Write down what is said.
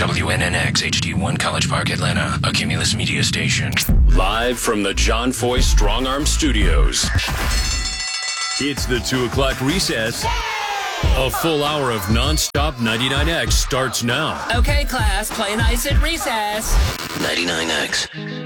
WNNX HD1 College Park, Atlanta, a Cumulus media station. Live from the John Foy Strong Arm Studios. It's the 2 o'clock recess. A full hour of non-stop 99X starts now. Okay, class, play nice at recess. 99X.